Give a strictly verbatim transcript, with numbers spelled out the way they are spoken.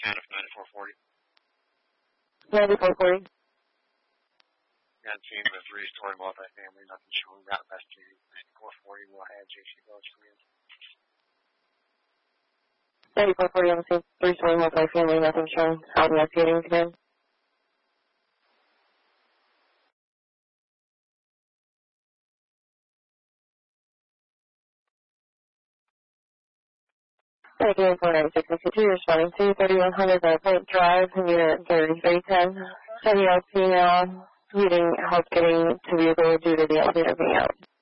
out of ninety-four forty. ninety-four forty. Got seen the three-story multifamily, nothing showing route investigating. ninety-four forty will have J C Village come in. ninety-four forty on the same three-story multifamily, nothing showing. Out investigating again. ninety-one four nine six sixty-two, responding to thirty-one hundred Point Drive, unit thirty-three ten. seventy-year-old female needing help getting to vehicle due to the elevator being out.